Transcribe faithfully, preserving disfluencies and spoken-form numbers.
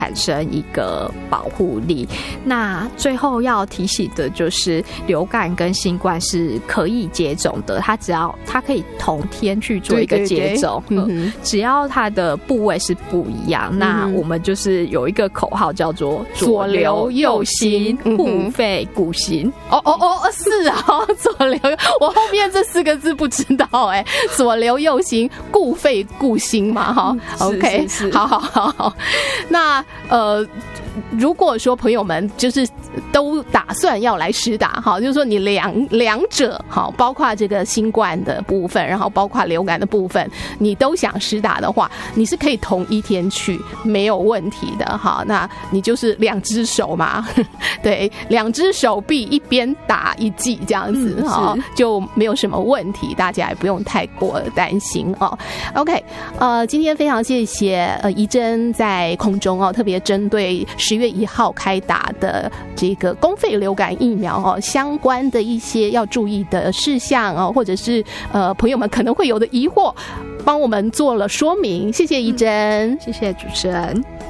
产生一个保护力。那最后要提醒的就是流感跟新冠是可以接种的，它只要它可以同天去做一个接种，对对对、嗯、只要它的部位是不一样、嗯、那我们就是有一个口号叫做左流右心护肺顾心。 哦哦哦，是啊，左流，我后面这四个字不知道哎、欸，左流右心顾肺顾心嘛哈、嗯、，OK， 是是是， 好好好好，那呃。如果说朋友们就是都打算要来施打哈，就是说你两两者好，包括这个新冠的部分，然后包括流感的部分，你都想施打的话，你是可以同一天去，没有问题的哈。那你就是两只手嘛，对，两只手臂一边打一剂这样子哈、嗯，就没有什么问题，大家也不用太过担心哦。OK， 呃，今天非常谢谢呃怡珍在空中哦，特别针对十月一号开打的这个公费流感疫苗哦，相关的一些要注意的事项哦，或者是呃朋友们可能会有的疑惑，帮我们做了说明。谢谢怡珍、嗯， 谢谢主持人。